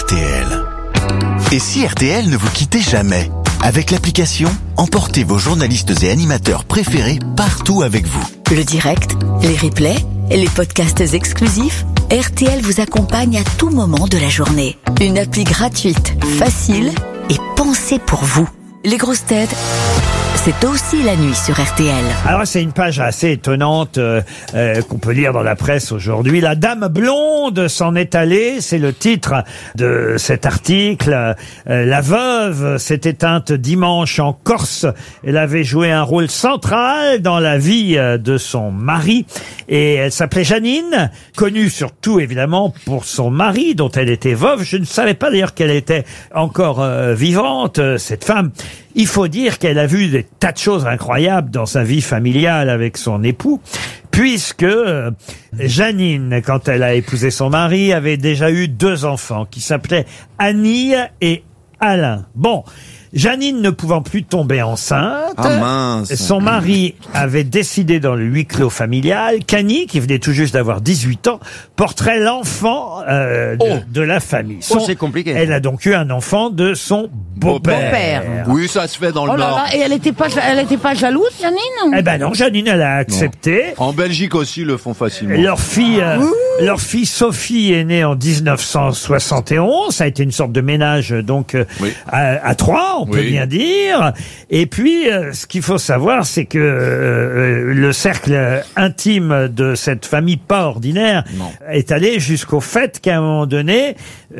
RTL. Et si RTL ne vous quittait jamais ? Avec l'application, emportez vos journalistes et animateurs préférés partout avec vous. Le direct, les replays, les podcasts exclusifs, RTL vous accompagne à tout moment de la journée. Une appli gratuite, facile et pensée pour vous. Les grosses têtes, c'est aussi la nuit sur RTL. Alors c'est une page assez étonnante qu'on peut lire dans la presse aujourd'hui. La dame blonde s'en est allée, c'est le titre de cet article. La veuve s'est éteinte dimanche en Corse. Elle avait joué un rôle central dans la vie de son mari. Et elle s'appelait Janine, connue surtout évidemment pour son mari dont elle était veuve. Je ne savais pas d'ailleurs qu'elle était encore vivante, cette femme. Il faut dire qu'elle a vu des tas de choses incroyables dans sa vie familiale avec son époux, puisque Janine, quand elle a épousé son mari, avait déjà eu 2 enfants qui s'appelaient Annie et Alain. Bon, Janine ne pouvant plus tomber enceinte, son mari avait décidé dans le huis clos familial qu'Annie, qui venait tout juste d'avoir 18 ans, porterait l'enfant de la famille. C'est compliqué. Elle a donc eu un enfant de son beau-père. Oui, ça se fait dans le Oh là Nord. là, et elle était pas jalouse, Janine? Eh ben non, Janine, elle a accepté. En Belgique aussi, ils le font facilement. Leur fille Sophie est née en 1971. Ça a été une sorte de ménage donc à 3, on peut bien dire. Et puis, ce qu'il faut savoir, c'est que le cercle intime de cette famille pas ordinaire est allé jusqu'au fait qu'à un moment donné,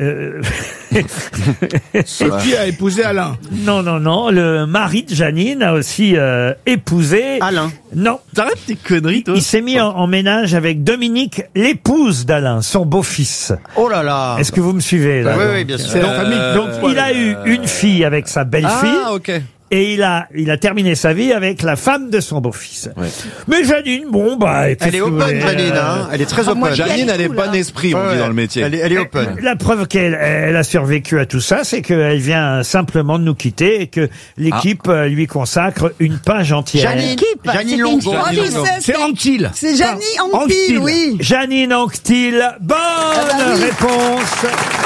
Sophie a épousé Alain. Non, le mari de Janine a aussi épousé Alain. Non. T'arrêtes tes conneries, toi. Il s'est mis en ménage avec Dominique, l'épouse d'Alain, son beau-fils. Oh là là. Est-ce que vous me suivez là? Oui, bien sûr. C'est la famille. Donc il a eu une fille avec sa belle-fille. Ah, ok. Et il a terminé sa vie avec la femme de son beau-fils. Ouais. Mais Janine, bon, bah... Elle est open, Janine, hein. Elle est très open. Janine, elle est bon esprit, on dit dans le métier. Elle est open. La preuve qu'elle a survécu à tout ça, c'est qu'elle vient simplement de nous quitter et que l'équipe lui consacre une page entière. Janine Longo. C'est Anctil. C'est Janine Anctil, oui. Janine Anctil, bonne réponse.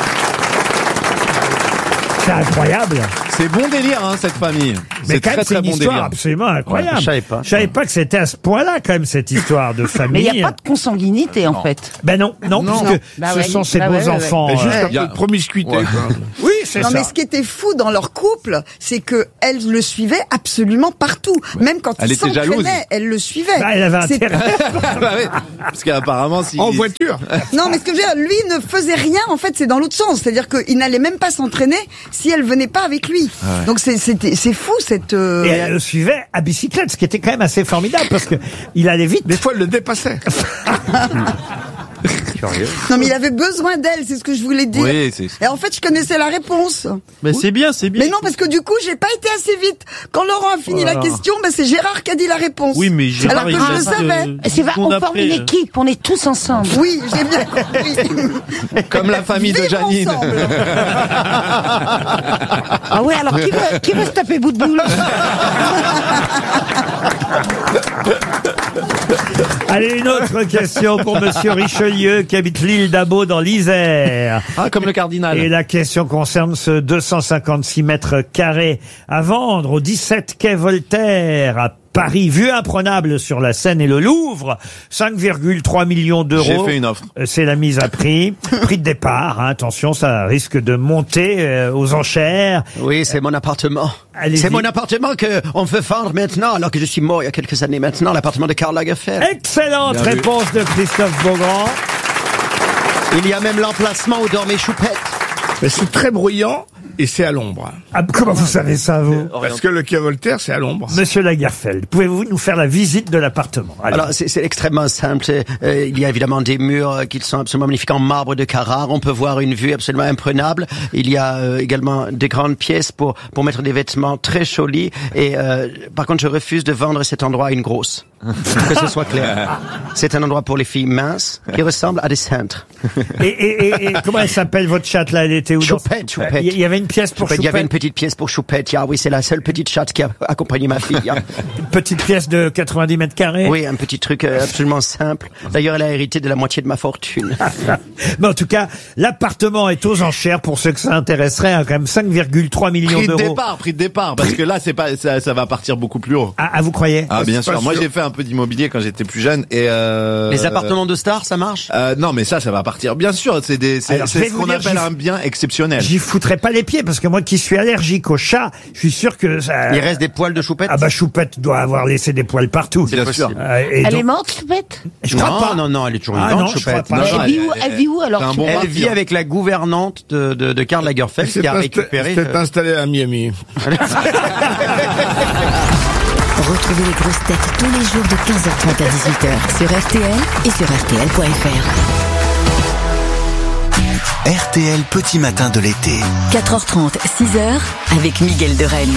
C'est incroyable. C'est bon délire, hein, cette famille. Mais C'est quand même, très, c'est très une bon histoire délire. absolument incroyable. Je savais pas. Je savais pas que c'était à ce point-là, quand même, cette histoire de famille. Mais il n'y a pas de consanguinité, en fait. Ben non, puisque ce sont ses beaux-enfants. Mais juste un peu de promiscuité. Ouais. quoi. Oui, c'est Non, ça. mais ce qui était fou dans leur couple, c'est que elle le suivait absolument partout. Même quand Elle il était jalouse. s'entraînait, elle le suivait. Bah, elle avait C'est- intérêt. Bah oui. Parce qu'apparemment, si. En voiture. Non, mais ce que je veux dire, lui ne faisait rien, en fait, c'est dans l'autre sens. C'est-à-dire qu'il n'allait même pas s'entraîner si elle venait pas avec lui. Donc c'est fou, cette... Et elle le suivait à bicyclette, ce qui était quand même assez formidable, parce que il allait vite. Des fois, elle le dépassait. Non, mais il avait besoin d'elle, c'est ce que je voulais dire. Oui, c'est. Et en fait, je connaissais la réponse. Mais c'est bien, c'est bien. Mais non, parce que du coup, j'ai pas été assez vite. Quand Laurent a fini la question, c'est Gérard qui a dit la réponse. Oui, mais Gérard, alors que je le savais. C'est vrai, on forme une équipe, on est tous ensemble. Oui, j'ai bien compris. Comme la famille de Vivre Janine. ensemble. Ah ouais, alors qui veut se taper bout de boule? Allez, une autre question pour Monsieur Richelieu, qui habite l'île d'Abo dans l'Isère. Ah, comme le cardinal. Et la question concerne ce 256 mètres carrés à vendre au 17 quai Voltaire à Paris, vue imprenable sur la Seine et le Louvre, 5,3 millions d'euros. J'ai fait une offre. C'est la mise à prix. Prix de départ, hein, attention, ça risque de monter aux enchères. Oui, c'est mon appartement. Allez-y. C'est mon appartement que on veut vendre maintenant, alors que je suis mort il y a quelques années maintenant, l'appartement de Karl Lagerfeld. Excellente Bien vu. réponse de Christophe Beaugrand. Il y a même l'emplacement où dormait Choupette. Mais c'est très bruyant et c'est à l'ombre. Ah, comment vous savez ça, vous? Parce que le quai Voltaire, c'est à l'ombre. Monsieur Lagerfeld, pouvez-vous nous faire la visite de l'appartement? Allez. Alors, c'est extrêmement simple. Il y a évidemment des murs qui sont absolument magnifiques en marbre de Carrare. On peut voir une vue absolument imprenable. Il y a également des grandes pièces pour mettre des vêtements très jolis. Et par contre, je refuse de vendre cet endroit à une grosse. Que ce soit clair. C'est un endroit pour les filles minces qui ressemblent à des cintres. Et comment elle s'appelle votre chatte là? Elle était où? Choupette. Il y avait une pièce pour Choupette. Il y avait une petite pièce pour Choupette. Oui, c'est la seule petite chatte qui a accompagné ma fille. Une petite pièce de 90 mètres carrés. Oui, un petit truc absolument simple. D'ailleurs, elle a hérité de la moitié de ma fortune. Mais en tout cas, l'appartement est aux enchères pour ceux que ça intéresserait, hein, quand même 5,3 millions d'euros. Prix de départ, parce que là, c'est pas, ça va partir beaucoup plus haut. Ah, vous croyez? Ah, bien sûr. Moi, j'ai fait un peu d'immobilier quand j'étais plus jeune et Les appartements de stars, ça marche? Non, mais ça va partir. Bien sûr, c'est ce qu'on appelle un bien exceptionnel. J'y foutrais pas les pieds, parce que moi qui suis allergique aux chats, je suis sûr que ça... Il reste des poils de Choupette? Ah bah Choupette doit avoir laissé des poils partout. Bien sûr. Elle est morte, Choupette? Je crois pas. Non, elle est toujours Ah vivante, non, je Choupette. crois pas. Elle vit où alors? Elle vit avec la gouvernante de Karl Lagerfeld qui a récupéré... s'est installé à Miami. Retrouvez les grosses têtes tous les jours de 15h30 à 18h sur RTL et sur RTL.fr. RTL Petit Matin de l'été. 4h30, 6h avec Miguel de Rennes.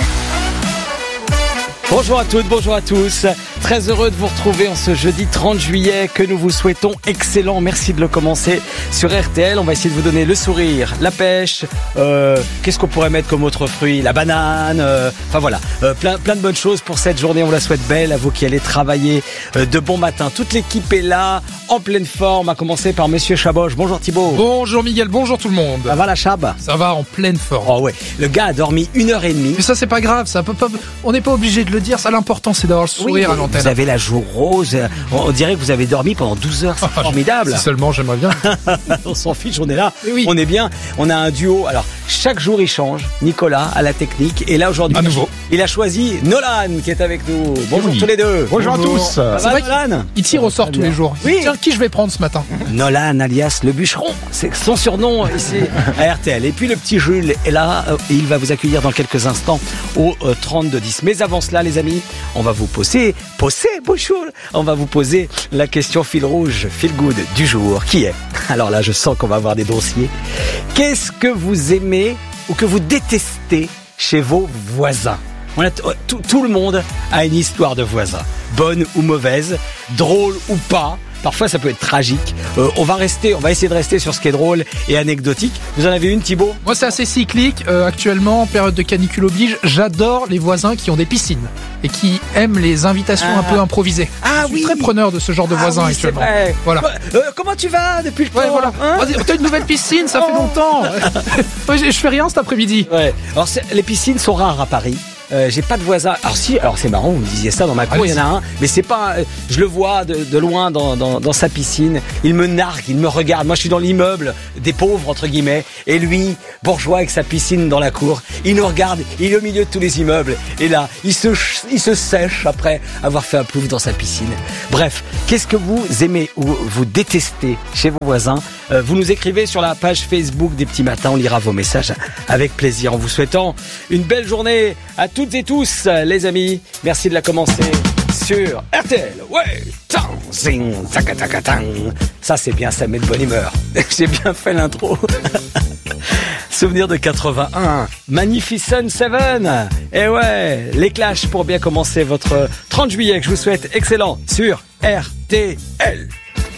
Bonjour à toutes, bonjour à tous. Très heureux de vous retrouver en ce jeudi 30 juillet que nous vous souhaitons excellent. Merci de le commencer sur RTL. On va essayer de vous donner le sourire, la pêche. Qu'est-ce qu'on pourrait mettre comme autre fruit? La banane. Enfin voilà, plein de bonnes choses pour cette journée. On la souhaite belle à vous qui allez travailler de bon matin. Toute l'équipe est là, en pleine forme. À commencer par Monsieur Chaboche. Bonjour Thibaut. Bonjour Miguel, bonjour tout le monde. Ça va la Chab? Ça va en pleine forme. Oh ouais, le gars a dormi 1h30. Mais ça c'est pas grave, ça peut pas. On n'est pas obligé de le dire. Ça l'important c'est d'avoir le sourire à l'antenne. Vous avez la joue rose. On dirait que vous avez dormi pendant 12 heures. C'est formidable. Si seulement j'aimerais bien. On s'en fiche, on est là. Oui. On est bien. On a un duo. Alors, chaque jour, il change. Nicolas à la technique. Et là, aujourd'hui, à nouveau, il a choisi Nolan qui est avec nous. Bonjour tous les deux. Bonjour à tous. Ça va, Nolan? Il tire au sort tous les jours. Oui. Tiens, qui je vais prendre ce matin? Nolan alias le bûcheron. C'est son surnom ici à RTL. Et puis le petit Jules est là. Et il va vous accueillir dans quelques instants au 32-10. Mais avant cela, les amis, on va vous poser, bonjour. On va vous poser la question fil rouge, fil good du jour, qui est, alors là je sens qu'on va avoir des dossiers, qu'est-ce que vous aimez ou que vous détestez chez vos voisins? Tout le monde a une histoire de voisins, bonne ou mauvaise, drôle ou pas. Parfois, ça peut être tragique. On va essayer de rester sur ce qui est drôle et anecdotique. Vous en avez une, Thibaut? Moi, c'est assez cyclique. Actuellement, période de canicule oblige, j'adore les voisins qui ont des piscines et qui aiment les invitations un peu improvisées. Je suis très preneur de ce genre de voisins actuellement. C'est vrai. Voilà. Comment tu vas depuis le temps? Voilà. Vas-y, t'as une nouvelle piscine, ça fait longtemps. Je fais rien cet après-midi. Ouais. Alors, les piscines sont rares à Paris. J'ai pas de voisins. Alors c'est marrant, vous me disiez ça dans ma cour, il y en a un, mais c'est pas. Je le vois de loin dans sa piscine. Il me nargue, il me regarde. Moi, je suis dans l'immeuble des pauvres entre guillemets, et lui, bourgeois avec sa piscine dans la cour, il nous regarde. Il est au milieu de tous les immeubles, et là, il se sèche après avoir fait un plouf dans sa piscine. Bref, qu'est-ce que vous aimez ou vous détestez chez vos voisins? Vous nous écrivez sur la page Facebook des Petits Matins. On lira vos messages avec plaisir. En vous souhaitant une belle journée à toutes et tous, les amis. Merci de la commencer sur RTL. Ouais, tang, zing, taka, taka, tang. Ça, c'est bien, ça met de bonne humeur. J'ai bien fait l'intro. Souvenir de 81. Magnificent Seven. Et ouais, les Clash pour bien commencer votre 30 juillet que je vous souhaite excellent sur RTL.